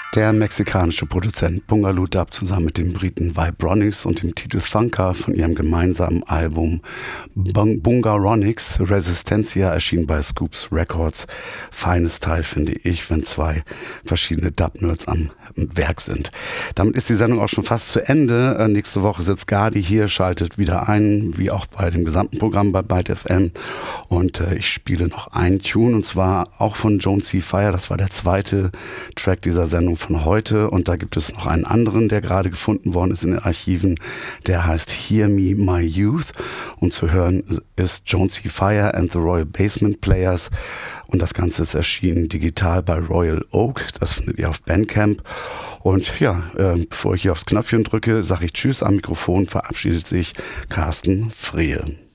Der mexikanische Produzent Bungaloo Dub zusammen mit dem Briten Vibronics und dem Titel Thunker von ihrem gemeinsamen Album Bungaronics Resistencia erschien bei Scoops Records. Feines Teil, finde ich, wenn zwei verschiedene Dub-Nerds am Werk sind. Damit ist die Sendung auch schon fast zu Ende. Nächste Woche sitzt Gadi hier, schaltet wieder ein, wie auch bei dem gesamten Programm bei Byte FM. Und ich spiele noch einen Tune, und zwar auch von Joan C. Fire. Das war der zweite Track dieser Sendung von heute, und da gibt es noch einen anderen, der gerade gefunden worden ist in den Archiven, der heißt Hear Me My Youth, und zu hören ist Joan C. Fire and the Royal Basement Players, und das Ganze ist erschienen digital bei Royal Oak, das findet ihr auf Bandcamp. Und ja, bevor ich hier aufs Knöpfchen drücke, sage ich Tschüss am Mikrofon, verabschiedet sich Carsten Frehe.